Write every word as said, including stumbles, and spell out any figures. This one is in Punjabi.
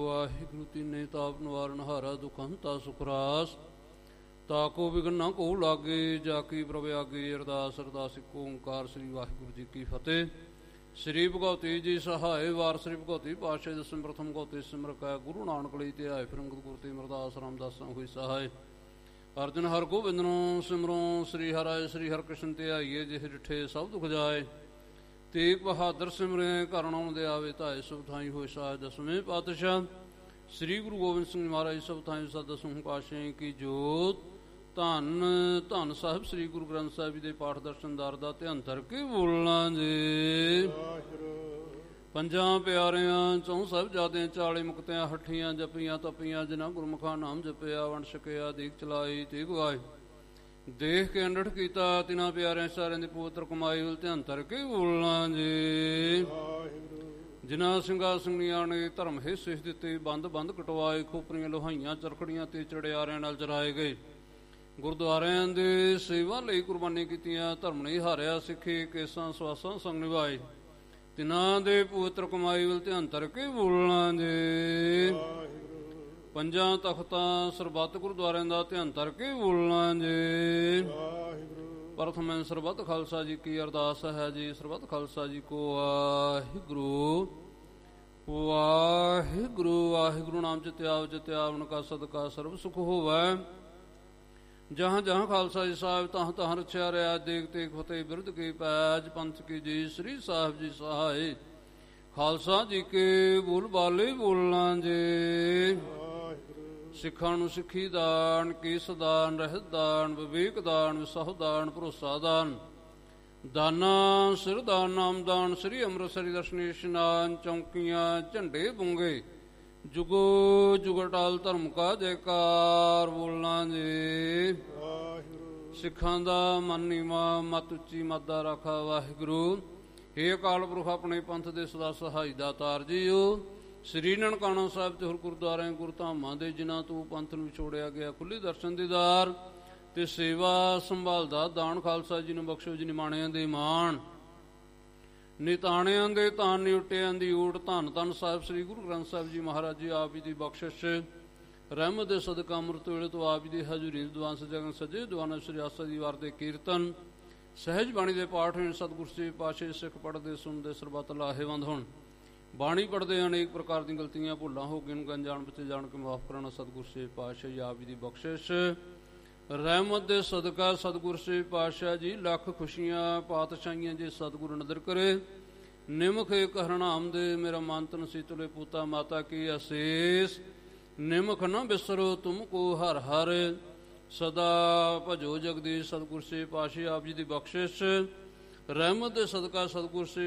ਵਾਹਿਗੁਰੂ ਤੀਨੇ ਤਾਪ ਨਿਵਾਰਨ ਹਾਰਾ ਦੁਖ ਹੰਤਾ ਸੁਖ ਰਾਸ ਤਾਕੋ ਵਿਘਨ ਨਾ ਕੋ ਲਾਗੇ ਜਾ ਕੀ ਪ੍ਰਭ ਆਗੇ। ਅਰਦਾਸ ਅਰਦਾਸ ਇੱਕ ਓੰਕਾਰ ਸ੍ਰੀ ਵਾਹਿਗੁਰੂ ਜੀ ਕੀ ਫਤਿਹ। ਸ੍ਰੀ ਭਗਉਤੀ ਜੀ ਸਹਾਏ ਵਾਰ ਸ੍ਰੀ ਭਗਉਤੀ ਪਾਤਸ਼ਾਹ ਦਸਮ ਪ੍ਰਥਮ ਭਗਉਤੀ ਸਿਮਰ ਕੈ ਗੁਰੂ ਨਾਨਕ ਲਈ ਤੇ ਆਏ ਫਿਰ ਅੰਗਦ ਗੁਰ ਤੇ ਅਮਰਦਾਸ ਰਾਮਦਾਸਾਂ ਹੋਈ ਸਹਾਏ। ਅਰਜਨ ਹਰ ਗੋਬਿੰਦ ਨੂੰ ਸਿਮਰੋ ਸ੍ਰੀ ਹਰਿ ਸ੍ਰੀ ਹਰਿਕ੍ਰਿਸ਼ਨ ਤੇ ਆਈਏ ਜਿਹ ਡਿਠੇ ਸਭ ਦੁਖ ਜਾਏ। ਤੇਗ ਬਹਾਦਰ ਸਿਮਰੇ ਘਰ ਆਉਣ ਦੇ ਆਵੇ ਧਾਏ ਸਭ ਥਾਈ ਹੋਏ ਸਾਜ। ਦਸਵੇਂ ਪਾਤਸ਼ਾਹ ਸ੍ਰੀ ਗੁਰੂ ਗੋਬਿੰਦ ਸਿੰਘ ਮਹਾਰਾਜ ਸਭ ਥਾਈ ਸਤ ਦਸਮ ਪਾਤਸ਼ਾਹੀ ਕੀ ਜੋਤ। ਧੰਨ ਧੰਨ ਸਾਹਿਬ ਸ੍ਰੀ ਗੁਰੂ ਗ੍ਰੰਥ ਸਾਹਿਬ ਜੀ ਦੇ ਪਾਠ ਦਰਸ਼ਨਦਾਰ ਦਾ ਧਿਆਨ ਧਰ ਕੇ ਬੋਲਣਾ ਜੀ। ਪੰਜਾਂ ਪਿਆਰਿਆਂ ਚੌਂ ਸਾਹਿਬਜ਼ਾਦਿਆਂ ਚਾਲੀ ਮੁਕਤਿਆਂ ਹੱਠੀਆਂ ਜਪੀਆਂ ਤਪੀਆਂ ਜਿਨ੍ਹਾਂ ਗੁਰਮੁਖਾਂ ਨਾਮ ਜਪਿਆ ਵੰਡ ਛਕਿਆ ਦੀਕ ਚਲਾਈ ਤੇ ਗਵਾਏ। ਦੇਖ ਕੇ ਅੰਡਠ ਕੀਤਾ ਤਿਨਾਂ ਪਿਆਰਿਆਂ ਸਾਰਿਆਂ ਦੀ ਪਵਿੱਤਰ ਕਮਾਈ ਵੱਲ ਧਿਆਨ ਧਰ ਕੇ ਬੋਲਣਾ ਜੀ। ਜਿਨ੍ਹਾਂ ਸਿੰਘਾਂ ਸਿੰਘਣੀਆਂ ਨੇ ਧਰਮ ਹਿੱਸੇ ਦਿੱਤੇ ਬੰਦ ਬੰਦ ਕਟਵਾਏ ਖੋਪਰੀਆਂ ਲੋਹਾਈਆਂ ਚਰਖੜੀਆਂ ਤੇ ਚੜਿਆਰਿਆਂ ਨਾਲ ਚਰਾਏ ਗਏ। ਗੁਰਦੁਆਰਿਆਂ ਦੇ ਸੇਵਾ ਲਈ ਕੁਰਬਾਨੀ ਕੀਤੀਆਂ ਧਰਮ ਨਹੀਂ ਹਾਰਿਆ ਸਿੱਖੇ ਕੇਸਾਂ ਸਵਾਸਾਂ ਸੰਗ ਨਿਭਾਏ। ਤਿਨਾਂ ਦੇ ਪਵਿੱਤਰ ਕਮਾਈ ਵੱਲ ਧਿਆਨ ਧਰ ਕੇ ਬੋਲਣਾ ਜੀ। ਪੰਜਾਂ ਤਖਤਾਂ ਸਰਬੱਤ ਗੁਰਦੁਆਰਿਆਂ ਦਾ ਧਿਆਨ ਧਰ ਕੇ ਬੋਲਣਾ ਜੀ। ਪ੍ਰਥਮੇ ਸਰਬੱਤ ਖਾਲਸਾ ਜੀ ਕੀ ਅਰਦਾਸ ਹੈ ਜੀ। ਸਰਬੱਤ ਖਾਲਸਾ ਜੀ ਕੋ ਵਾਹਿਗੁਰੂ ਵਾਹਿਗੁਰੂ ਵਾਹਿਗੁਰੂ ਨਾਮ ਚਿਤਿਆਵ ਚਿਤਿਆਵਨ ਕਾ ਸਦਕਾ ਸਰਬ ਸੁਖ ਹੋਵੈ। ਜਹਾਂ ਜਹਾਂ ਖਾਲਸਾ ਜੀ ਸਾਹਿਬ ਤਹਾਂ ਤਹਾਂ ਰਚਿਆ ਰਿਆ ਦੇਖ ਤੇਗ ਫਤਿਹ ਬਿਰਧ ਕੀ ਪੈਜ ਪੰਥ ਕੀ ਜੀ ਸ੍ਰੀ ਸਾਹਿਬ ਜੀ ਸਹਾਏ। ਖਾਲਸਾ ਜੀ ਕੇ ਬੋਲ ਬਾਲੇ ਬੋਲਣਾ ਜੀ। ਸਿੱਖਾਂ ਨੂੰ ਸਿੱਖੀ ਦਾਨ ਕੇਸ ਦਾਨ ਰਹਿਤ ਦਾਨ ਵਿਵੇਕ ਦਾਨ ਵਿਸਾਹ ਦਾਨ ਭਰੋਸਾ ਦਾਨ ਦਾਨਾ ਸਿਰ ਦਾਨ ਨਾਮ ਦਾਨ ਸ੍ਰੀ ਅੰਮ੍ਰਿਤਸਰੀ ਦਰਸ਼ਨੀ ਇਸ਼ਨਾਨ ਚੌਂਕੀਆਂ ਝੰਡੇ ਬੁੰਗੇ ਜੁਗੋ ਜੁਗ ਅਟਲ ਧਰਮ ਕਾ ਜੈਕਾਰ ਬੋਲਣਾ ਜੀ। ਸਿੱਖਾਂ ਦਾ ਮਨ ਨੀਵਾਂ ਮਤ ਉੱਚੀ ਮਤ ਦਾ ਰਾਖਾ ਵਾਹਿਗੁਰੂ। ਹੇ ਅਕਾਲ ਪੁਰਖ ਆਪਣੇ ਪੰਥ ਦੇ ਸਦਾ ਸਹਾਈ ਦਾਤਾਰ ਜੀਓ। ਸ੍ਰੀ ਨਨਕਾਣਾ ਸਾਹਿਬ ਤੇ ਹੋਰ ਗੁਰਦੁਆਰਿਆਂ ਗੁਰਧਾਮਾਂ ਦੇ ਜਿਨ੍ਹਾਂ ਤੋਂ ਪੰਥ ਨੂੰ ਵਿਛੋੜਿਆ ਗਿਆ ਖੁੱਲ੍ਹੀ ਦਰਸ਼ਨ ਦੀਦਾਰ ਤੇ ਸੇਵਾ ਸੰਭਾਲਦਾ ਦਾਨ ਖਾਲਸਾ ਜੀ ਨੂੰ ਬਖਸ਼ੋ ਜੀ। ਨਿਮਾਣਿਆਂ ਦੇ ਮਾਣ ਨਿਤਾਣਿਆਂ ਦੇ ਤਾਨ ਨਿਉਟਿਆਂ ਦੀ ਊਟ ਧੰਨ ਧੰਨ ਸਾਹਿਬ ਸ੍ਰੀ ਗੁਰੂ ਗ੍ਰੰਥ ਸਾਹਿਬ ਜੀ ਮਹਾਰਾਜ ਜੀ ਆਪ ਜੀ ਦੀ ਬਖਸ਼ਿਸ਼ ਰਹਿਮਤ ਦੇ ਸਦਕਾ ਅੰਮ੍ਰਿਤ ਵੇਲੇ ਤੋਂ ਆਪ ਜੀ ਦੀ ਹਜ਼ੂਰੀ ਦੀਵਾਨ ਸਜਗਨ ਸਜੇ ਦੀਵਾਨਾ ਸ੍ਰੀ ਆਸਾ ਦੀ ਵਾਰ ਦੇ ਕੀਰਤਨ ਸਹਿਜ ਬਾਣੀ ਦੇ ਪਾਠ ਹੋਣ ਸਤਿਗੁਰ ਸ੍ਰੀ ਪਾਤਸ਼ਾਹ ਸਿੱਖ ਪੜ੍ਹਦੇ ਸੁਣਦੇ ਸਰਬੱਤ ਲਾਹੇਵੰਦ ਹੋਣ। ਬਾਣੀ ਪੜ੍ਹਦੇ ਅਨੇਕ ਪ੍ਰਕਾਰ ਦੀਆਂ ਗਲਤੀਆਂ ਭੁੱਲਾਂ ਹੋ ਗਈਆਂ ਨੂੰ ਅਣਜਾਣ ਵਿੱਚ ਜਾਣ ਕੇ ਮਾਫ਼ ਕਰਾਉਣਾ ਸਤਿਗੁਰ ਸ੍ਰੀ ਪਾਤਸ਼ਾਹ ਜੀ ਆਪ ਜੀ ਦੀ ਬਖਸ਼ਿਸ਼ ਰਹਿਮਤ ਦੇ ਸਦਕਾ ਸਤਿਗੁਰ ਸ੍ਰੀ ਪਾਤਸ਼ਾਹ ਜੀ ਲੱਖ ਖੁਸ਼ੀਆਂ ਪਾਤਸ਼ਾਹੀਆਂ ਜੇ ਸਤਿਗੁਰੂ ਨਦਰ ਕਰੇ। ਨਿਮਖ ਏਕ ਹਰਨਾਮ ਦੇ ਮੇਰਾ ਮਨ ਤਨ ਸੀਤਲੇ ਪੂਤਾ ਮਾਤਾ ਕੀ ਅਸੀਸ। ਨਿਮਖ ਨਾ ਬਿਸਰੋ ਤੁਮ ਕੋ ਹਰ ਹਰ ਸਦਾ ਭਜੋ ਜਗਦੀਸ਼। ਸਤਿਗੁਰ ਸ੍ਰੀ ਪਾਤਸ਼ਾਹ ਆਪ ਜੀ ਦੀ ਬਖਸ਼ਿਸ਼ ਰਹਿਮਤ ਦੇ ਸਦਕਾ ਸਤਿਗੁਰ ਸ੍ਰੀ